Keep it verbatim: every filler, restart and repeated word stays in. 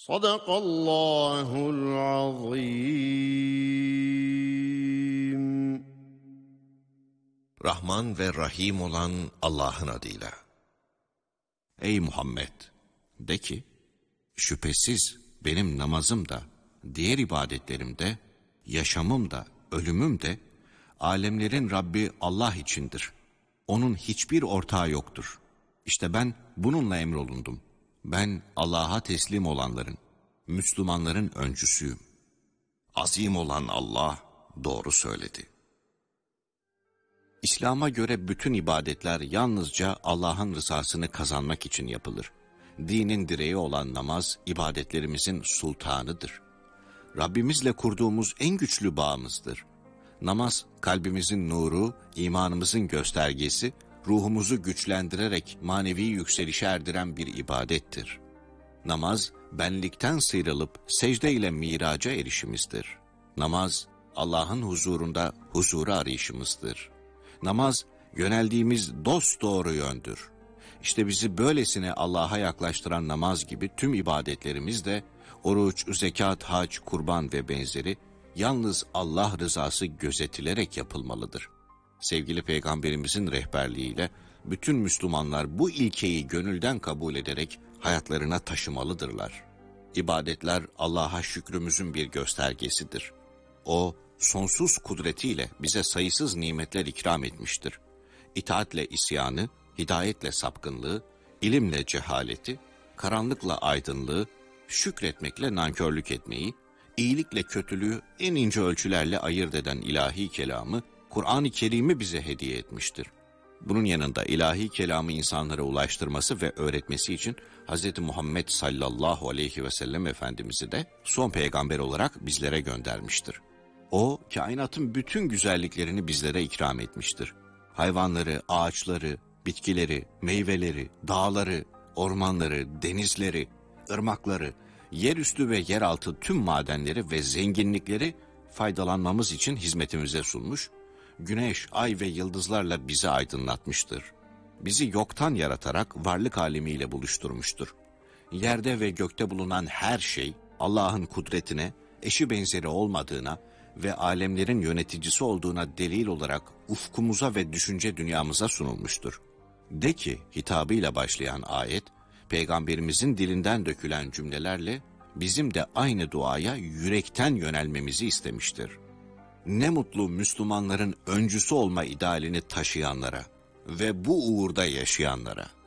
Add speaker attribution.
Speaker 1: Sadakallahul azim.
Speaker 2: Rahman ve Rahim olan Allah'ın adıyla. Ey Muhammed! De ki, şüphesiz benim namazım da, diğer ibadetlerim de, yaşamım da, ölümüm de, alemlerin Rabbi Allah içindir. Onun hiçbir ortağı yoktur. İşte ben bununla emrolundum. Ben Allah'a teslim olanların, Müslümanların öncüsüyüm. Azim olan Allah doğru söyledi. İslam'a göre bütün ibadetler yalnızca Allah'ın rızasını kazanmak için yapılır. Dinin direği olan namaz, ibadetlerimizin sultanıdır. Rabbimizle kurduğumuz en güçlü bağımızdır. Namaz, kalbimizin nuru, imanımızın göstergesi, ruhumuzu güçlendirerek manevi yükselişe erdiren bir ibadettir. Namaz, benlikten sıyrılıp secde ile miraca erişimizdir. Namaz, Allah'ın huzurunda huzuru arayışımızdır. Namaz, yöneldiğimiz dosdoğru yöndür. İşte bizi böylesine Allah'a yaklaştıran namaz gibi tüm ibadetlerimiz de, oruç, zekat, hac, kurban ve benzeri, yalnız Allah rızası gözetilerek yapılmalıdır. Sevgili Peygamberimizin rehberliğiyle, bütün Müslümanlar bu ilkeyi gönülden kabul ederek hayatlarına taşımalıdırlar. İbadetler Allah'a şükrümüzün bir göstergesidir. O, sonsuz kudretiyle bize sayısız nimetler ikram etmiştir. İtaatle isyanı, hidayetle sapkınlığı, ilimle cehaleti, karanlıkla aydınlığı, şükretmekle nankörlük etmeyi, iyilikle kötülüğü en ince ölçülerle ayırt eden ilahi kelamı, Kur'an-ı Kerim'i bize hediye etmiştir. Bunun yanında ilahi kelamı insanlara ulaştırması ve öğretmesi için Hz. Muhammed sallallahu aleyhi ve sellem Efendimiz'i de son peygamber olarak bizlere göndermiştir. O, kainatın bütün güzelliklerini bizlere ikram etmiştir. Hayvanları, ağaçları, bitkileri, meyveleri, dağları, ormanları, denizleri, ırmakları, yerüstü ve yeraltı tüm madenleri ve zenginlikleri faydalanmamız için hizmetimize sunmuş, güneş, ay ve yıldızlarla bizi aydınlatmıştır. Bizi yoktan yaratarak varlık alemiyle buluşturmuştur. Yerde ve gökte bulunan her şey Allah'ın kudretine, eşi benzeri olmadığına ve alemlerin yöneticisi olduğuna delil olarak ufkumuza ve düşünce dünyamıza sunulmuştur. De ki, hitabıyla başlayan ayet, Peygamberimizin dilinden dökülen cümlelerle bizim de aynı duaya yürekten yönelmemizi istemiştir. Ne mutlu Müslümanların öncüsü olma idealini taşıyanlara ve bu uğurda yaşayanlara.